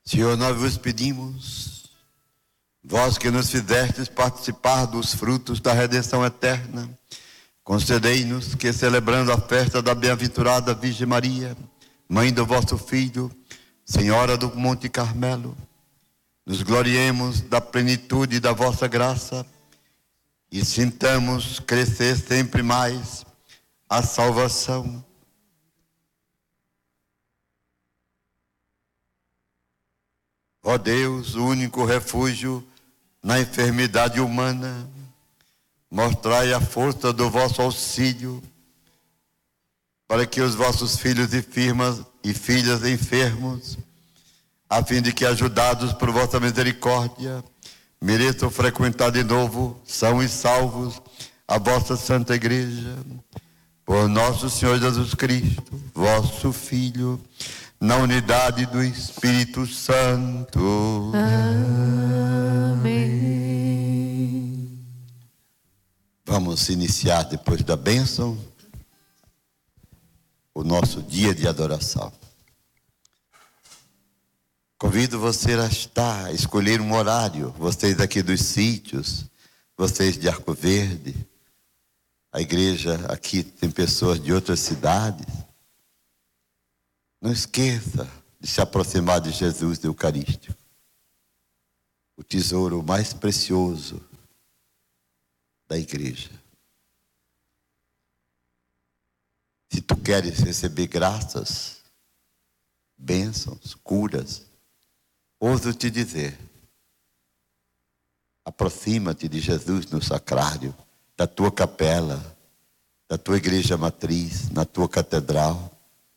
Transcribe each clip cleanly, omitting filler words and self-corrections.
Senhor, nós vos pedimos, vós que nos fizestes participar dos frutos da redenção eterna, concedei-nos que, celebrando a festa da bem-aventurada Virgem Maria, mãe do vosso Filho, Senhora do Monte Carmelo, nos gloriemos da plenitude da vossa graça e sintamos crescer sempre mais a salvação. Ó Deus, o único refúgio na enfermidade humana, mostrai a força do vosso auxílio, para que os vossos filhos e filhas enfermos, a fim de que, ajudados por vossa misericórdia, mereçam frequentar de novo, são e salvos, a vossa Santa Igreja. Por nosso Senhor Jesus Cristo, vosso Filho, na unidade do Espírito Santo. Amém. Vamos iniciar, depois da bênção, o nosso dia de adoração. Convido você a escolher um horário, vocês aqui dos sítios, vocês de Arco Verde, a igreja aqui tem pessoas de outras cidades. Não esqueça de se aproximar de Jesus Eucarístico, o tesouro mais precioso da igreja. Se tu queres receber graças, bênçãos, curas, ouso te dizer, aproxima-te de Jesus no sacrário, da tua capela, da tua igreja matriz, na tua catedral.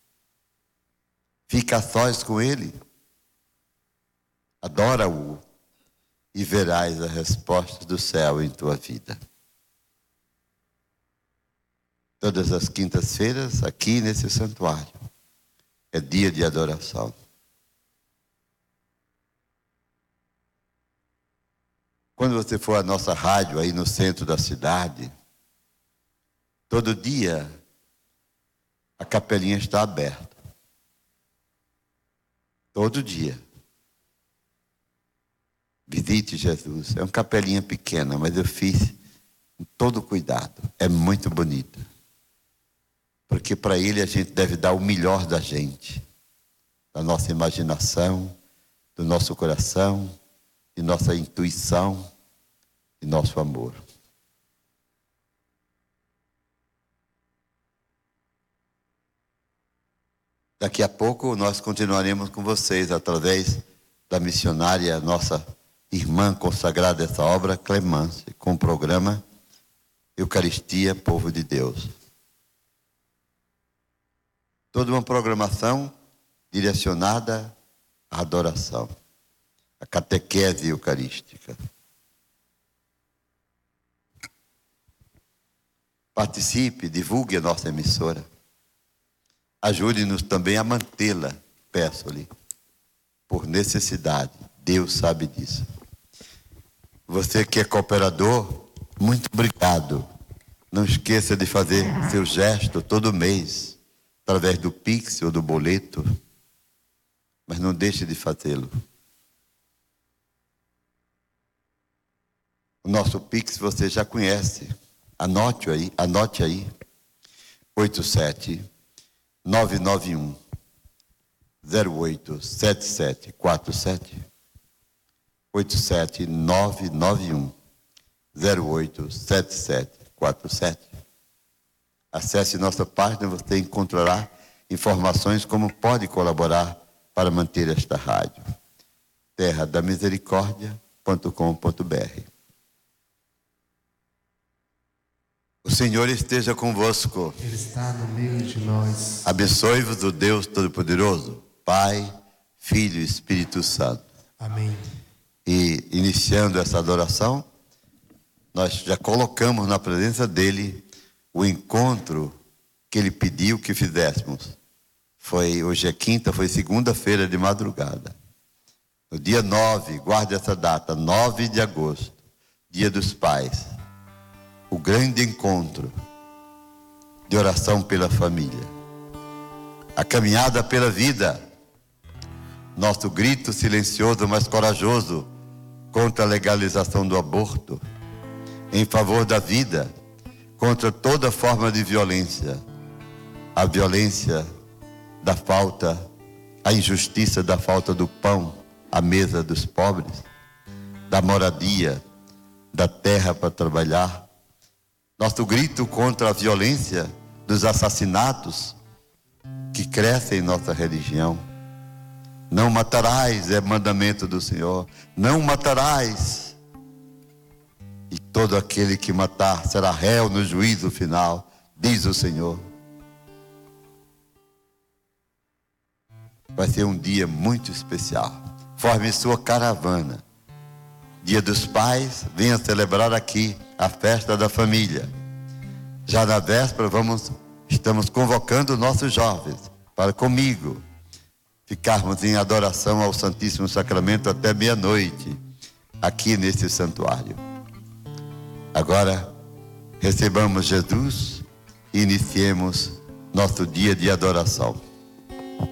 Fica a sós com Ele, adora-o e verás a resposta do céu em tua vida. Todas as quintas-feiras, aqui nesse santuário, é dia de adoração. Quando você for à nossa rádio aí no centro da cidade, todo dia a capelinha está aberta. Todo dia. Visite Jesus. É uma capelinha pequena, mas eu fiz com todo cuidado. É muito bonita. Porque para Ele a gente deve dar o melhor da gente. Da nossa imaginação, do nosso coração, de nossa intuição e nosso amor. Daqui a pouco nós continuaremos com vocês através da missionária, nossa irmã consagrada essa obra, Clemence, com o programa Eucaristia, Povo de Deus. Toda uma programação direcionada à adoração, à catequese eucarística. Participe, divulgue a nossa emissora. Ajude-nos também a mantê-la, peço-lhe, por necessidade. Deus sabe disso. Você que é cooperador, muito obrigado. Não esqueça de fazer seu gesto todo mês, através do Pix ou do boleto, mas não deixe de fazê-lo. O nosso Pix você já conhece. Anote aí. 87-991 087747 87-991 087747. Acesse nossa página, você encontrará informações como pode colaborar para manter esta rádio. terradamisericórdia.com.br. O Senhor esteja convosco. Ele está no meio de nós. Abençoe-vos o Deus Todo-Poderoso, Pai, Filho e Espírito Santo. Amém. E iniciando essa adoração, nós já colocamos na presença dele o encontro que ele pediu que fizéssemos. Hoje é quinta, foi segunda-feira de madrugada. No dia 9, guarde essa data, 9 de agosto, Dia dos Pais. O grande encontro de oração pela família. A caminhada pela vida. nosso grito silencioso, mas corajoso, contra a legalização do aborto, em favor da vida, contra toda forma de violência, a violência da falta, a injustiça da falta do pão à mesa dos pobres, da moradia, da terra para trabalhar. Nosso grito contra a violência dos assassinatos que crescem em nossa religião. Não matarás é mandamento do Senhor. Não matarás. E todo aquele que matar será réu no juízo final, diz o Senhor. Vai ser um dia muito especial. Forme sua caravana. Dia dos Pais, venha celebrar aqui a festa da família. Já na véspera estamos convocando nossos jovens para comigo ficarmos em adoração ao Santíssimo Sacramento até meia-noite, aqui nesse santuário. Agora, recebamos Jesus e iniciemos nosso dia de adoração.